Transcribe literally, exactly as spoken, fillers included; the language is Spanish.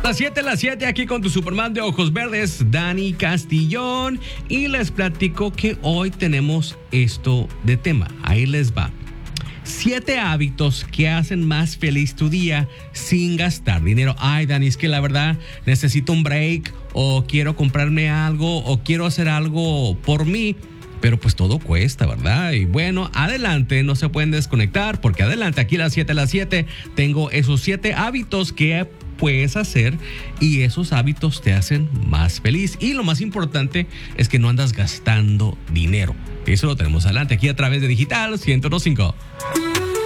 Las siete, las siete, aquí con tu Superman de ojos verdes, Dani Castillón. Y les platico que hoy tenemos esto de tema. Ahí les va. Siete hábitos que hacen más feliz tu día sin gastar dinero. Ay, Dani, es que la verdad necesito un break, o quiero comprarme algo, o quiero hacer algo por mí. Pero pues todo cuesta, ¿verdad? Y bueno, adelante, no se pueden desconectar, porque adelante, aquí a las siete, a las siete, tengo esos siete hábitos que puedes hacer, y esos hábitos te hacen más feliz. Y lo más importante es que no andas gastando dinero. Eso lo tenemos adelante aquí a través de Digital ciento dos punto cinco.